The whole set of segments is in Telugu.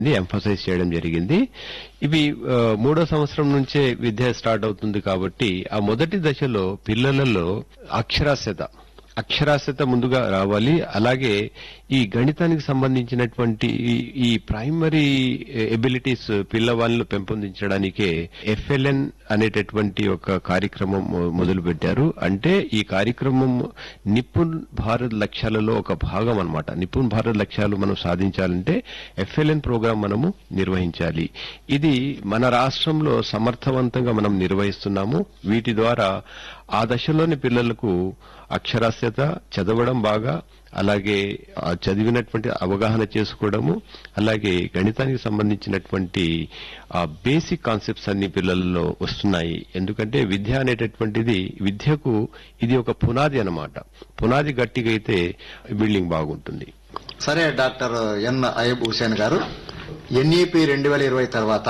ఎంఫసైజ్ చేయడం జరిగింది. ఇవి 3వ సంవత్సరం నుంచే విద్య స్టార్ట్ అవుతుంది కాబట్టి ఆ మొదటి దశలో పిల్లలలో అక్షరాస్యత ముందుగా రావాలి. అలాగే ఈ గణితానికి సంబంధించినటువంటి ఈ ప్రైమరీ ఎబిలిటీస్ పిల్లవాళ్ళను పెంపొందించడానికే FLN అనేటటువంటి ఒక కార్యక్రమం మొదలు పెట్టారు. అంటే ఈ కార్యక్రమం నిపుణ్ భారత్ లక్ష్యాలలో ఒక భాగం అన్నమాట. నిపుణ్ భారత్ లక్ష్యాలు మనం సాధించాలంటే FLN ప్రోగ్రాం మనము నిర్వహించాలి. ఇది మన రాష్ట్రంలో సమర్థవంతంగా మనం నిర్వహిస్తున్నాము. వీటి ద్వారా ఆ దశలోని పిల్లలకు అక్షరాస్యత, చదవడం బాగా, అలాగే చదివినటువంటి అవగాహన చేసుకోవడము, అలాగే గణితానికి సంబంధించినటువంటి బేసిక్ కాన్సెప్ట్స్ అన్ని పిల్లల్లో వస్తున్నాయి. ఎందుకంటే విద్య అనేటటువంటిది, విద్యకు ఇది ఒక పునాది అన్నమాట. పునాది గట్టిగా అయితే బిల్డింగ్ బాగుంటుంది. సరే డాక్టర్ ఎన్ అయబ్ హుసేన్ గారు, NEP 2020 తర్వాత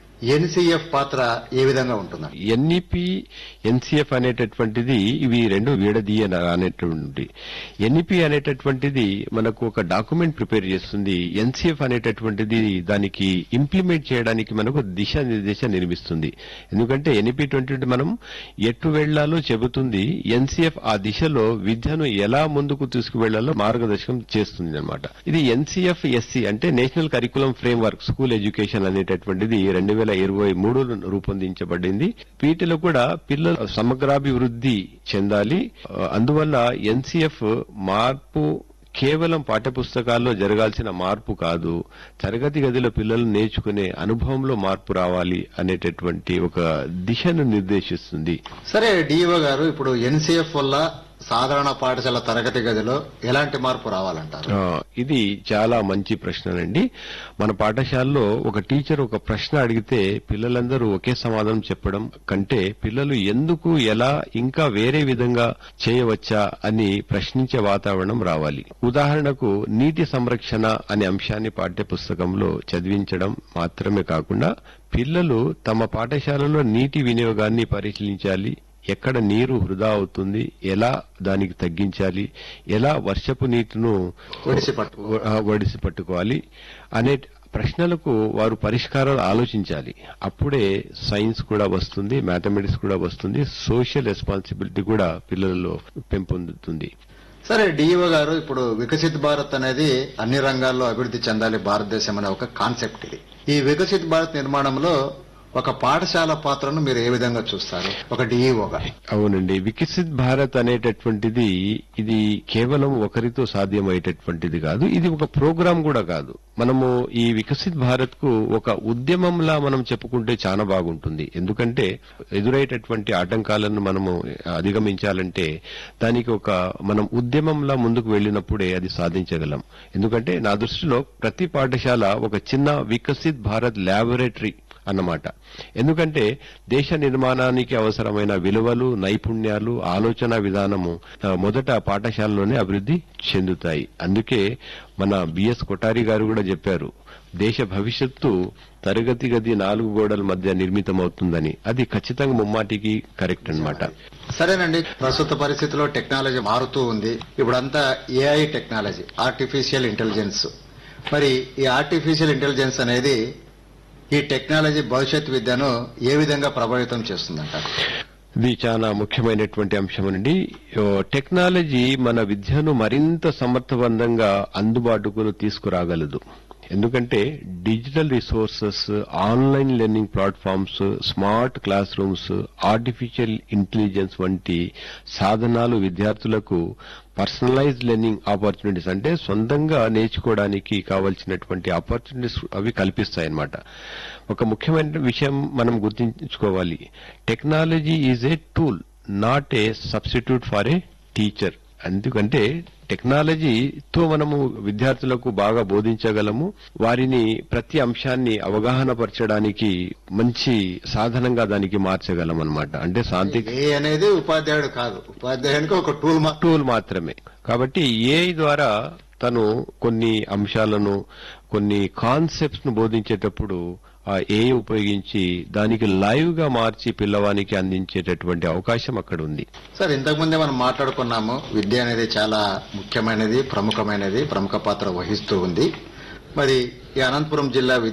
NCF పాత్ర ఏ విధంగా ఉంటుంది? NEP, NCF అనేటటువంటిది ఇవి రెండు విడదీయ అనేటువంటి. NEP అనేటటువంటిది మనకు ఒక డాక్యుమెంట్ ప్రిపేర్ చేస్తుంది. NCF అనేటటువంటిది దానికి ఇంప్లిమెంట్ చేయడానికి మనకు దిశానిర్దేశం నిర్మిస్తుంది. ఎందుకంటే NEP 2020 మనం ఎటు వెళ్లాలో చెబుతుంది. NCF ఆ దిశలో విద్యను ఎలా ముందుకు తీసుకువెళ్లాలో మార్గదర్శకం చేస్తుంది అన్నమాట. ఇది NCF SC అంటే national curriculum framework school education అనేటటువంటిది 2023 రూపొందించబడింది. వీటిలో కూడా పిల్లలు సమగ్రాభివృద్ధి చెందాలి. అందువల్ల NCF మార్పు కేవలం పాఠ్యపుస్తకాల్లో జరగాల్సిన మార్పు కాదు, తరగతి గదిలో పిల్లలు నేర్చుకునే అనుభవంలో మార్పు రావాలి అనేటటువంటి ఒక దిశను నిర్దేశిస్తుంది. సరే డిఓ గారు, ఇప్పుడు NCF వల్ల సాధారణ పాఠశాల తరగతి గదిలో ఎలాంటి మార్పు రావాలంటారు? ఇది చాలా మంచి ప్రశ్ననండి. మన పాఠశాలలో ఒక టీచర్ ఒక ప్రశ్న అడిగితే పిల్లలందరూ ఒకే సమాధానం చెప్పడం కంటే పిల్లలు ఎందుకు, ఎలా, ఇంకా వేరే విధంగా చేయవచ్చా అని ప్రశ్నించే వాతావరణం రావాలి. ఉదాహరణకు నీటి సంరక్షణ అనే అంశాన్ని పాఠ్యపుస్తకంలో చదివించడం మాత్రమే కాకుండా పిల్లలు తమ పాఠశాలలో నీటి వినియోగాన్ని పరిశీలించాలి. ఎక్కడ నీరు వృధా అవుతుంది, ఎలా దానికి తగ్గించాలి, ఎలా వర్షపు నీటిను ఒడిసి పట్టుకోవాలి అనే ప్రశ్నలకు వారు పరిష్కారాలు ఆలోచించాలి. అప్పుడే సైన్స్ కూడా వస్తుంది, మ్యాథమెటిక్స్ కూడా వస్తుంది, సోషల్ రెస్పాన్సిబిలిటీ కూడా పిల్లలలో పెంపొందుతుంది. సరే డిఓ గారు, ఇప్పుడు వికసిత్ భారత్ అనేది అన్ని రంగాల్లో అభివృద్ధి చెందాలి భారతదేశం అనే ఒక కాన్సెప్ట్ ఇది. ఈ వికసిత్ భారత్ నిర్మాణంలో ఒక పాఠశాల పాత్రను మీరు ఏ విధంగా చూస్తారు ఒక డిఈఓగా? అవునండి, వికసిత్ భారత్ అనేటటువంటిది ఇది కేవలం ఒకరితో సాధ్యమయ్యేటటువంటిది కాదు. ఇది ఒక ప్రోగ్రాం కూడా కాదు. మనము ఈ వికసిత్ భారత్ కు ఒక ఉద్యమంలా మనం చెప్పుకుంటే చాలా బాగుంటుంది. ఎందుకంటే ఎదురయ్యేటటువంటి ఆటంకాలను మనము అధిగమించాలంటే దానికి ఒక మనం ఉద్యమంలా ముందుకు వెళ్లినప్పుడే అది సాధించగలం. ఎందుకంటే నా దృష్టిలో ప్రతి పాఠశాల ఒక చిన్న వికసిత్ భారత్ ల్యాబొరేటరీ అన్నమాట. ఎందుకంటే దేశ నిర్మాణానికి అవసరమైన విలువలు, నైపుణ్యాలు, ఆలోచన విధానము మొదట పాఠశాలలోనే అభివృద్ధి చెందుతాయి. అందుకే మన బిఎస్ కొఠారి గారు కూడా చెప్పారు, దేశ భవిష్యత్తు తరగతి గది 4 గోడల మధ్య నిర్మితమవుతుందని. అది ఖచ్చితంగా ముమ్మాటికి కరెక్ట్ అన్నమాట. సరేనండి, ప్రస్తుత పరిస్థితిలో టెక్నాలజీ మారుతూ ఉంది. ఇప్పుడంతా AI టెక్నాలజీ, ఆర్టిఫిషియల్ ఇంటెలిజెన్స్. మరి ఈ ఆర్టిఫిషియల్ ఇంటెలిజెన్స్ అనేది ఈ టెక్నాలజీ భవిష్యత్ విద్యను ఏ విధంగా ప్రభావితం చేస్తుందంటారు? ఇది చాలా ముఖ్యమైనటువంటి అంశం అండి. టెక్నాలజీ మన విద్యను మరింత సమర్థవంతంగా అందుబాటుకు తీసుకురాగలదు. ఎందుకంటే digital resources, online learning platforms, smart class rooms, artificial intelligence వంటి సాధనాలు విద్యార్థులకు పర్సనలైజ్డ్ లెర్నింగ్ ఆపర్చునిటీస్ అంటే సొంతంగా నేర్చుకోవడానికి కావాల్సినటువంటి ఆపర్చునిటీస్ అవి కల్పిస్తాయన్నమాట. ఒక ముఖ్యమైన విషయం మనం గుర్తుంచుకోవాలి, technology is a tool, not a substitute for a teacher. ఎందుకంటే టెక్నాలజీతో మనము విద్యార్థులకు బాగా బోధించగలము, వారిని ప్రతి అంశాన్ని అవగాహన పరచడానికి మంచి సాధనంగా దానికి మార్చగలం అన్నమాట. అంటే అనేది ఉపాధ్యాయుడు కాదు, ఉపాధ్యాయునికి ఒక టూల్ మాత్రమే. కాబట్టి AI ద్వారా తను కొన్ని అంశాలను, కొన్ని కాన్సెప్ట్స్ ను బోధించేటప్పుడు ఆ AI ఉపయోగించి దానికి లైవ్ గా మార్చి పిల్లవానికి అందించేటటువంటి అవకాశం అక్కడ ఉంది. సార్, ఇంతకుముందే మనం మాట్లాడుకున్నాము, విద్య అనేది చాలా ముఖ్యమైనది, ప్రముఖ పాత్ర వహిస్తూ ఉంది. మరి ఈ అనంతపురం జిల్లా